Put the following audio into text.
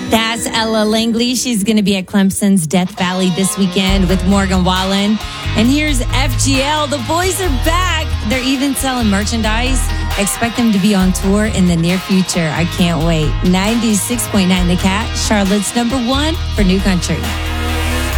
That's Ella Langley. She's going to be at Clemson's Death Valley this weekend with Morgan Wallen. And here's FGL. The boys are back. They're even selling merchandise. Expect them to be on tour in the near future. I can't wait. 96.9 The Cat, Charlotte's #1 for New Country.